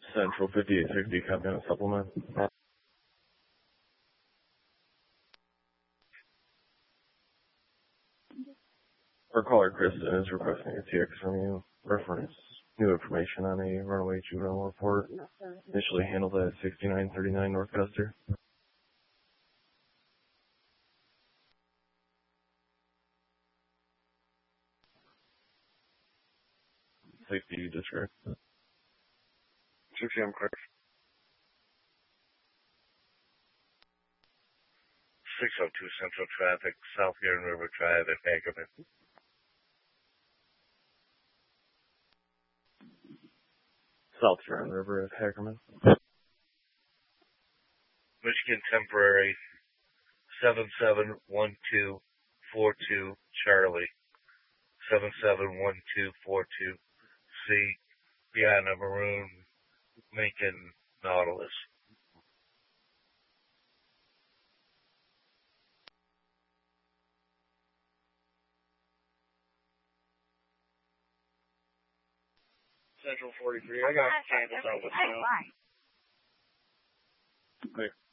Central 5860, copy on a supplement. Our caller, Kristen, is requesting a TX from you. Reference new information on a runaway juvenile report. Initially handled at 6939 North Custer. Safety district. 6 a.m. clear. 602 Central Traffic, South Huron River Drive at Hagerman. South Huron River at Hagerman. Michigan Temporary 771242 Charlie. 771242 C. Behind a maroon Lincoln Nautilus. Central 43. I got campus out with snow. Clear.